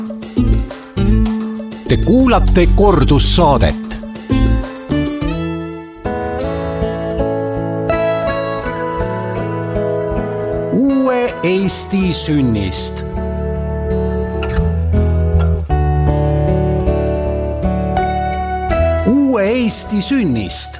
Te kuulate kordussaadet. Uue Eesti sünnist. Uue Eesti sünnist.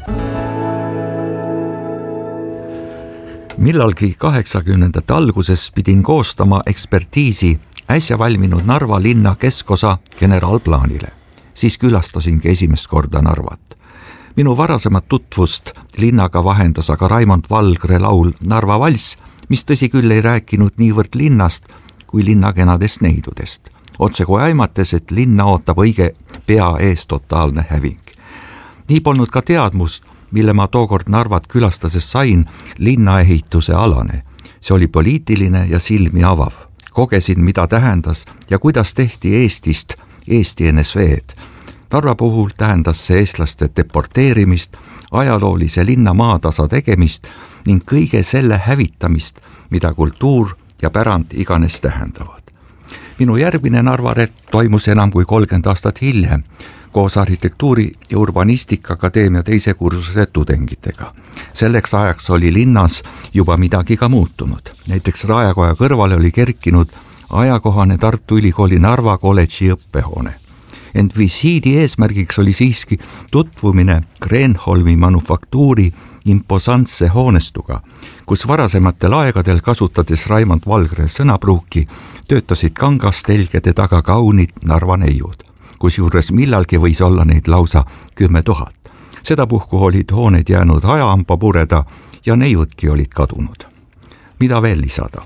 Millalgi 80ndate alguses pidin koostama ekspertiisi äsja valminud Narva linna keskosa generaalplaanile. Siis külastasingi esimest korda Narvat. Minu varasemat tutvust linnaga vahendas aga Raimond Valgre laul Narva valss, mis tõsi küll ei rääkinud niivõrd linnast kui linna kenadest neidudest. Otsekohe aimates, et linna ootab õige pea ees totaalne häving. Nii polnud ka teadmus, mille ma tookord Narvat külastades sain, linnaehituse alane. See oli poliitiline ja silmi avav. Kogesin, mida tähendas ja kuidas tehti Eestist Eesti NSV-d. Narva puhul tähendas see eestlaste deporteerimist, ajaloolise linna maatasa tegemist ning kõige selle hävitamist, mida kultuur ja pärand iganes tähendavad. Minu järgmine Narvaret toimus enam kui 30 aastat hiljem, koos arhitektuuri- ja urbanistika-akadeemia teise kursuse tudengitega. Selleks ajaks oli linnas juba midagi ka muutunud. Näiteks Raekoja kõrvale oli kerkinud ajakohane Tartu Ülikooli Narva kolledži õppehoone. Ent visiidi eesmärgiks oli siiski tutvumine Kreenholmi manufaktuuri imposantse hoonestuga, kus varasematel aegadel kasutades Raimond Valgre sõnapruuki töötasid kangastelgede taga kaunid Narva neiud, kusjuures millalgi võis olla neid lausa 10 000. Sedapuhku olid hooned jäänud ajaamba pureda ja neiudki olid kadunud. Mida veel lisada?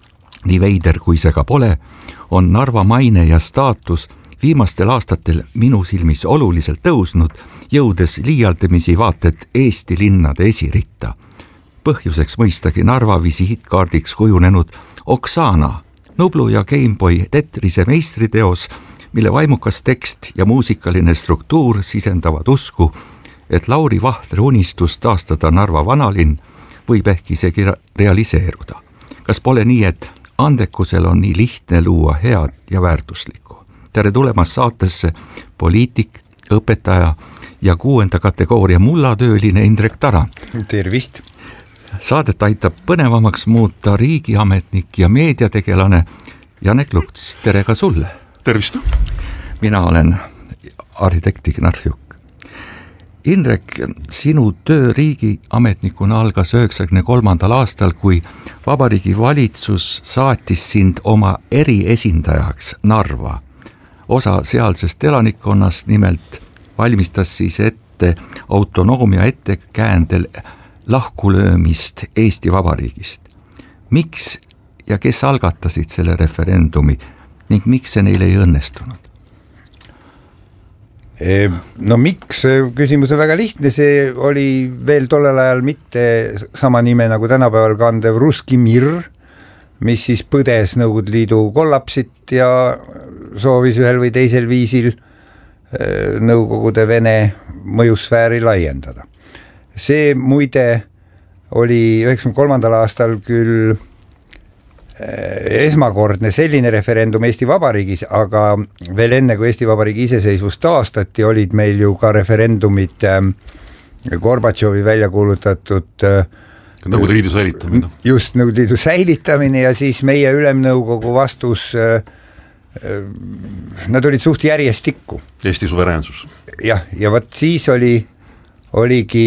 Nii veider kui see ka pole, on Narva maine ja staatus viimastel aastatel minu silmis oluliselt tõusnud, jõudes liialdamisi vaated Eesti linnade esiritta. Põhjuseks mõistagi Narva visiitkaardiks kujunenud Oksana, Nublu ja Gameboy Tetrise meistriteos, mille vaimukas tekst ja muusikaline struktuur sisendavad usku, et Lauri Vahtre unistus taastada Narva vanalinn võib ehk isegi realiseeruda. Kas pole nii, et andekusel on nii lihtne luua head ja väärtuslikku? Tere tulemast saatesse poliitik, õpetaja ja 6. kategooria mullatööline Indrek Tara. Tervist! Saadet aitab põnevamaks muuta riigiametnik ja meediategelane Janek Lukts. Tere ka sulle! Tervist! Mina olen arhitekt Ignar Fjuk. Indrek, sinu töö riigiametnikuna algas 93. aastal, kui Vabariigi Valitsus saatis sind oma eriesindajaks Narva. Osa sealsest elanikkonnast nimelt valmistas siis ette autonoomia ettekäändel lahkulöömist Eesti Vabariigist. Miks ja kes algatasid selle referendumi ning miks see neile ei õnnestunud? No miks? Küsimus on väga lihtne, see oli veel tollel ajal mitte sama nime nagu tänapäeval kandev Ruski Mir, mis siis põdes Nõukogude Liidu kollapsit ja soovis ühel või teisel viisil Nõukogude Vene mõjusfääri laiendada. See muide oli 93. aastal küll esmakordne selline referendum Eesti Vabariigis, aga veel enne kui Eesti Vabariigi iseseisvust taastati, olid meil ju ka referendumid Gorbatšovi välja kuulutatud Nõukogude Liidu säilitamine. Just Nõukogude Liidu säilitamine ja siis meie ülemnõukogu vastus, nad olid suht järjestikku. Eesti suveräänsus. Jah, ja võt siis oligi,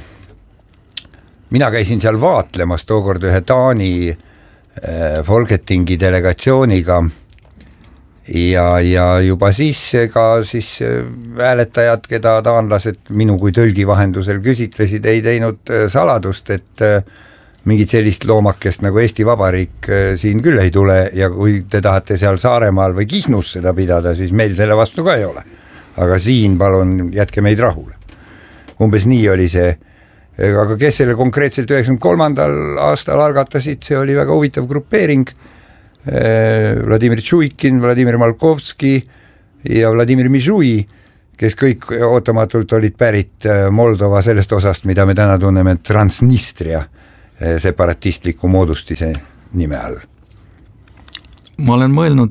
mina käisin seal vaatlemas tookord ühe Taani Folketingi delegatsiooniga ja juba siis ka hääletajad, keda taanlased minu kui tõlgi vahendusel küsitlesid, ei teinud saladust, et mingit sellist loomakest nagu Eesti Vabariik siin küll ei tule ja kui te tahate seal Saaremaal või Kihnus seda pidada, siis meil selle vastu ka ei ole. Aga siin palun jätke meid rahule. Umbes nii oli see. Aga kes selle konkreetselt 93. aastal algatasid, see oli väga huvitav grupeering. Vladimir Tšuikin, Vladimir Malkovski ja Vladimir Mižui, kes kõik ootamatult olid pärit Moldova sellest osast, mida me täna tunneme Transnistria separatistliku moodustise nime all. Ma olen mõelnud, et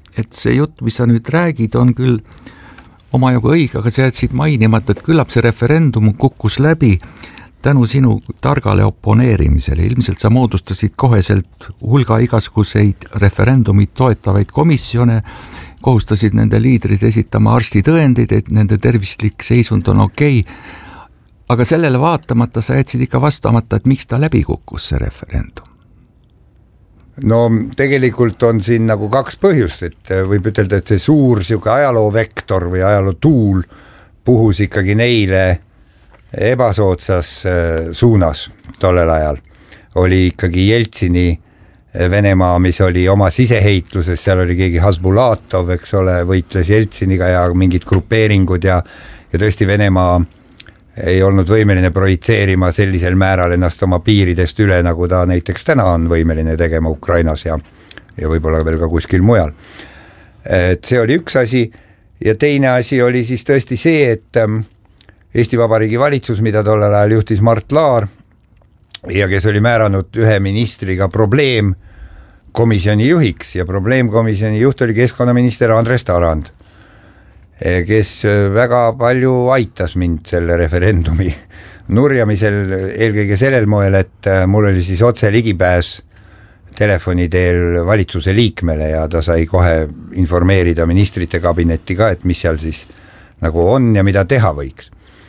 et see jutt, mis sa nüüd räägid, on küll omajagu õige, aga sa jätsid mainimata, et küllap see referendum kukkus läbi tänu sinu targale oponeerimisele. Ilmselt sa moodustasid koheselt hulga igasuguseid referendumit toetavaid komisjone, kohustasid nende liidrid esitama arstitõendid, et nende tervislik seisund on okei. Aga sellele vaatamata sa jätsid ikka vastamata, et miks ta läbi kukkus see referendum? No tegelikult on siin nagu kaks põhjust, et võib ütelda, et see suur siuke ajaloovektor või ajalootuul puhus ikkagi neile ebasootsas suunas tollel ajal. Oli ikkagi Jeltsini Venemaa, mis oli oma siseheitluses, seal oli keegi Hasbulatov, eks ole, võitles Jeltsiniga ja mingid grupeeringud ja tõesti Venemaa ei olnud võimeline projitseerima sellisel määral ennast oma piiridest üle, nagu ta näiteks täna on võimeline tegema Ukrainas ja võib-olla veel ka kuskil mujal. Et see oli üks asi ja teine asi oli siis tõesti see, et Eesti Vabariigi valitsus, mida tollel ajal juhtis Mart Laar ja kes oli määranud ühe ministriga probleemkomisjoni juhiks ja probleemkomisjoni juht oli keskkonnaminister Andres Tarand, kes väga palju aitas mind selle referendumi nurjamisel, eelkõige sellel moel, et mul oli siis otse ligipääs telefoni teel valitsuse liikmele ja ta sai kohe informeerida ministrite kabinetti ka, et mis seal siis nagu on ja mida teha võiks.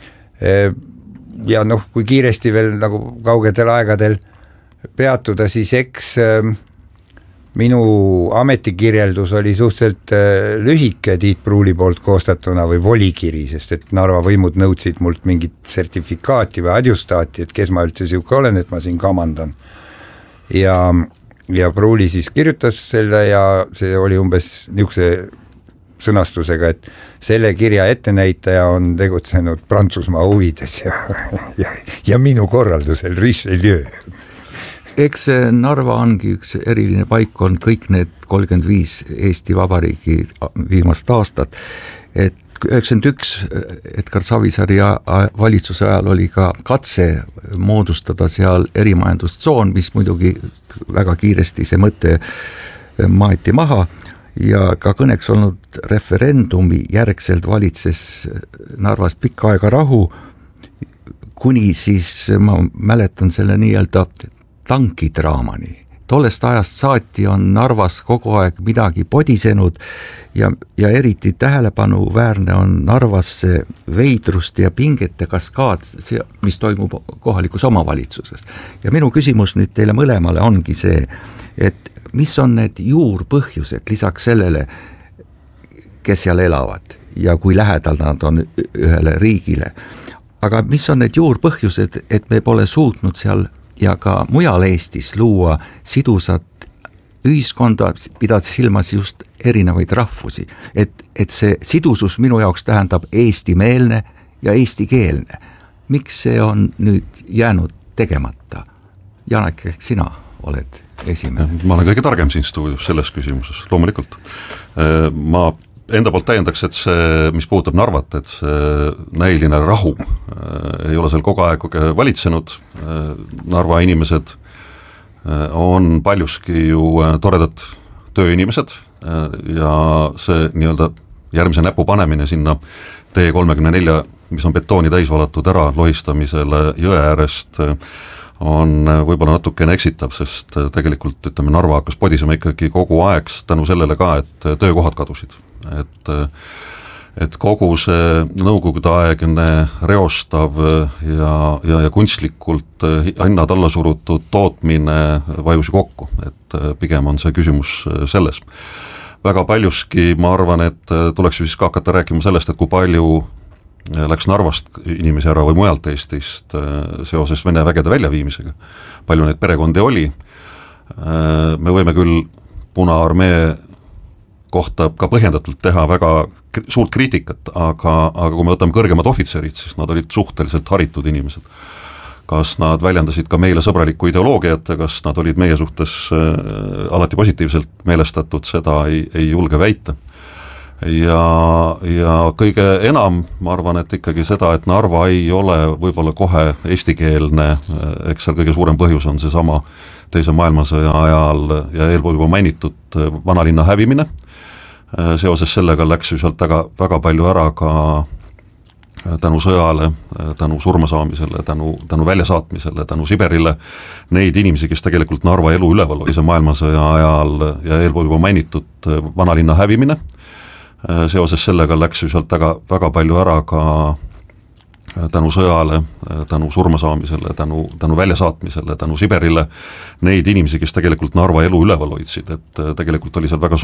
Ja noh, kui kiiresti veel nagu kaugetel aegadel peatuda, siis eks minu ametikirjeldus oli suhteliselt lühike Tiit Pruuli poolt koostatuna või volikiri, sest et Narva võimud nõudsid mult mingit sertifikaati või adjustaati, et kes ma üldse siuke olen, et ma siin kamandan. Ja Pruuli siis kirjutas selle ja see oli umbes niisuguse sõnastusega, et selle kirja ettenäitaja on tegutsenud Prantsusmaa huvides ja minu korraldusel Richelieu. Eks Narva ongi üks eriline paik on kõik need 35 Eesti Vabariigi viimast aastat, et 91 Edgar Savisaari valitsuse ajal oli ka katse moodustada seal erimajandustsoon, mis muidugi väga kiiresti see mõte maeti maha ja ka kõneks olnud referendumi järgselt valitses Narvas pikka aega rahu, kuni siis ma mäletan selle nii-öelda tankidraamani. Tollest ajast saati on Narvas kogu aeg midagi podisenud ja eriti tähelepanuväärne on Narvas see veidrust ja pingete kaskaad, mis toimub kohalikus omavalitsuses. Ja minu küsimus nüüd teile mõlemale ongi see, et mis on need juurpõhjused lisaks sellele, kes seal elavad ja kui lähedal nad on ühele riigile. Aga mis on need juurpõhjused, et me pole suutnud seal ja ka mujal Eestis luua sidusat ühiskonda, pidades silmas just erinevaid rahvusi. Et see sidusus minu jaoks tähendab eestimeelne ja eestikeelne. Miks see on nüüd jäänud tegemata? Janek, ehk sina oled esimene. Ma olen kõige targem siin stuudios selles küsimuses, loomulikult. Ma enda poolt täiendaks, et see, mis puudutab Narvat, et see näiline rahu ei ole seal kogu aeg valitsenud. Narva inimesed on paljuski ju toredad tööinimesed ja see nii-öelda järgmise näpu panemine sinna T34, mis on betooni täis valatud ära lohistamisele jõe äärest, on võib-olla natukene eksitav, sest tegelikult ütleme, Narva hakkas podisema ikkagi kogu aeg tänu sellele ka, et töökohad kadusid. Et kogu see nõukogudeaegne reostav ja kunstlikult hinnad alla surutud tootmine vajus kokku, et pigem on see küsimus selles. Väga paljuski ma arvan, et tuleks siis ka hakata rääkima sellest, et kui palju läks Narvast inimesi ära või mujalt Eestist seoses Vene vägede väljaviimisega. Palju neid perekondi oli. Me võime küll Punaarmee kohta ka põhjendatult teha väga suurt kriitikat, aga kui me võtame kõrgemad ohvitserid, siis nad olid suhteliselt haritud inimesed. Kas nad väljendasid ka meile sõbralikku ideoloogiat ja kas nad olid meie suhtes alati positiivselt meelestatud, seda ei julge väita. Ja kõige enam ma arvan, et ikkagi seda, et Narva ei ole võib-olla kohe eestikeelne, eks seal kõige suurem põhjus on see sama teise maailmasõja ajal ja eelpool juba mainitud vanalinna hävimine, seoses sellega läks ju sealt väga palju ära ka tänu sõjale, tänu surmasaamisele, tänu väljasaatmisele, tänu Siberile neid inimesi, kes tegelikult Narva elu üleval oli see maailmasõja ajal ja eelpool juba mainitud vanalinna hävimine. Seoses sellega läks ju sealt väga palju ära ka tänu sõjale, tänu surmasaamisele, tänu väljasaatmisele, tänu Siberile neid inimesi, kes tegelikult Narva elu üleval hoidsid, et tegelikult oli seal väga